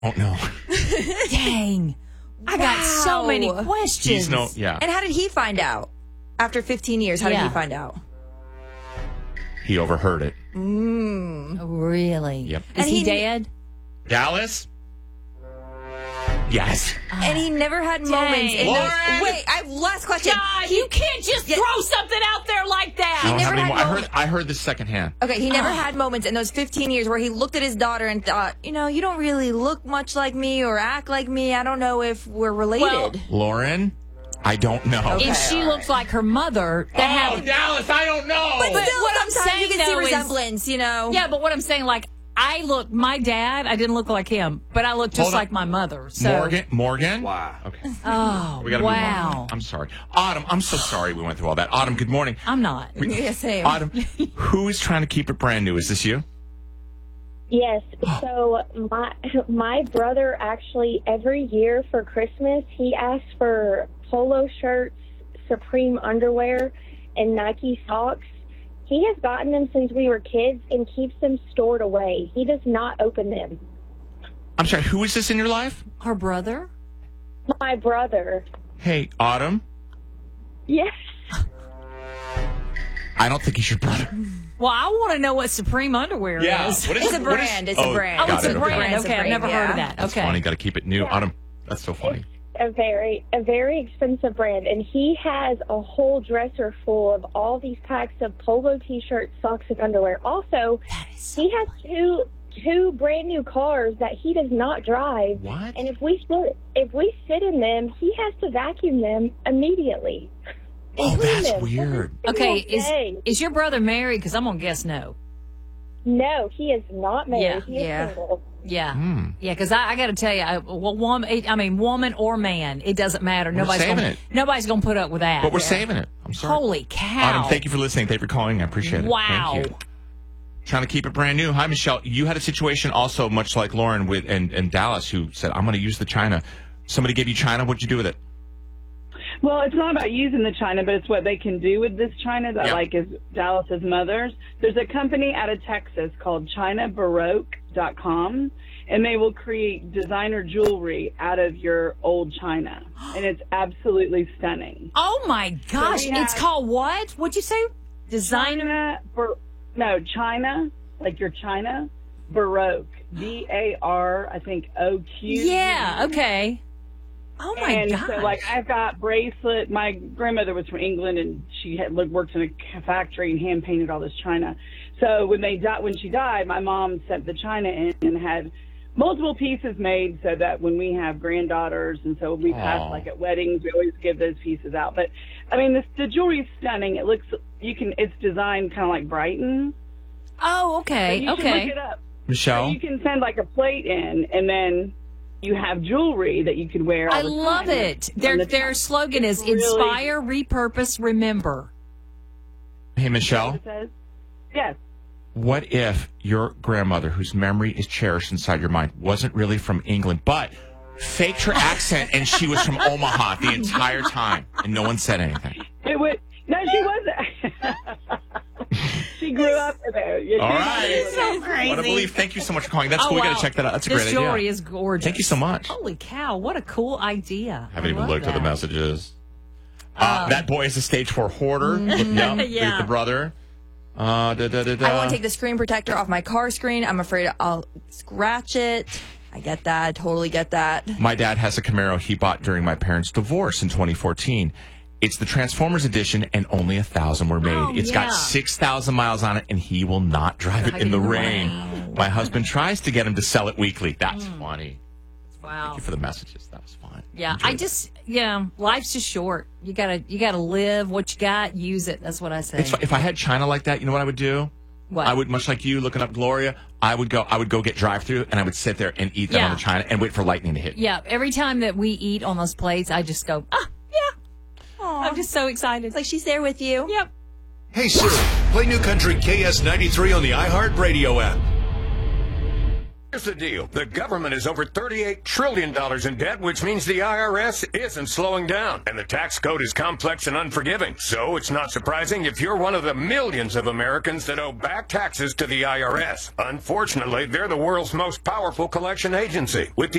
Oh, no. Dang. I got so many questions. And how did he find out? After 15 years, how did he find out? He overheard it. Really? Yep. Is he dead? Dallas? Yes. And he never had moments in those... Wait, I have last question. God, you can't just throw something out there like that. I don't have any more. I heard this secondhand. Okay, he never had moments in those 15 years where he looked at his daughter and thought, you don't really look much like me or act like me. I don't know if we're related. Well, Lauren, I don't know. If she looks like her mother, Dallas, I don't know. But still, what I'm sometimes saying, you can see though, is- resemblance, Yeah, but what I'm saying, like, my dad, I didn't look like him, but I looked just like my mother. So. Morgan? Wow. Okay. Oh, We gotta move on. I'm sorry. Autumn, I'm so sorry we went through all that. Autumn, good morning. I'm not. Yeah, same. Autumn, who is trying to keep it brand new? Is this you? Yes. So my brother actually every year for Christmas he asks for polo shirts, Supreme underwear, and Nike socks. He has gotten them since we were kids and keeps them stored away. He does not open them. I'm sorry, who is this in your life? Her brother? My brother. Hey, Autumn, Yes. I don't think he's your brother. Well, I want to know what Supreme underwear is. What is It's a brand. It's a brand. Oh, it's a got it, brand. okay. Okay, I've never heard of that. That's Okay. funny. Got to keep it new. Autumn, that's so funny. A very expensive brand, and he has a whole dresser full of all these packs of polo t-shirts, socks, and underwear. Also, he has two brand new cars that he does not drive. What? And if we sit in them, he has to vacuum them immediately. Oh, that's weird. Okay, is your brother married? Because I'm gonna guess no. No, he is not married. He is single. Yeah, yeah. Because I got to tell you, woman or man, it doesn't matter. Nobody's gonna put up with that. But we're saving it. I'm sorry. Holy cow! Autumn, thank you for listening. Thank you for calling. I appreciate it. Wow. Thank you. Trying to keep it brand new. Hi, Michelle. You had a situation also much like Lauren with and Dallas, who said, "I'm going to use the China." Somebody gave you China. What'd you do with it? Well, it's not about using the China, but it's what they can do with this China that is Dallas's mother's. There's a company out of Texas called ChinaBaroque.com, and they will create designer jewelry out of your old China, and it's absolutely stunning. Oh my gosh! It's called what? What'd you say? Designer? China, like your China, Baroque, BAR, I think OQ. Yeah. Okay. Oh my gosh. So, I've got bracelet. My grandmother was from England, and she had worked in a factory and hand painted all this china. So when she died, my mom sent the china in and had multiple pieces made, so that when we have granddaughters, and so we pass at weddings, we always give those pieces out. But I mean, the jewelry is stunning. It looks it's designed kind of like Brighton. Oh, okay. So you should look it up. Michelle, so you can send a plate in, and then you have jewelry that you could wear all I the time. love it. Their slogan is inspire, repurpose, remember. Hey, Michelle. It says? Yes. What if your grandmother, whose memory is cherished inside your mind, wasn't really from England, but faked her accent and she was from Omaha the entire time, and no one said anything? No, she wasn't. She grew up there. All right. So crazy. What a belief. Thank you so much for calling. That's cool. We got to check that out. That's a great idea. This jewelry is gorgeous. Thank you so much. Holy cow. What a cool idea. I haven't even looked at the messages. That boy is a stage 4 hoarder. The brother. I won't take the screen protector off my car screen. I'm afraid I'll scratch it. I get that. I totally get that. My dad has a Camaro he bought during my parents' divorce in 2014. It's the Transformers edition, and only 1,000 were made. It's got 6,000 miles on it, and he will not drive it in the rain. My husband tries to get him to sell it weekly. That's funny. Wow. Thank you for the messages. That was fun. Yeah, life's just short. You gotta live what you got, use it. That's what I say. If I had China like that, you know what I would do? What? I would, much like you looking up Gloria, I would go get drive-through, and I would sit there and eat that on the China and wait for lightning to hit. Yeah, every time that we eat on those plates, I just go, yeah. Aww. I'm just so excited. It's like she's there with you. Yep. Hey Siri, play New Country KS93 on the iHeartRadio app. Here's the deal. The government is over $38 trillion in debt, which means the IRS isn't slowing down. And the tax code is complex and unforgiving. So it's not surprising if you're one of the millions of Americans that owe back taxes to the IRS. Unfortunately, they're the world's most powerful collection agency. With the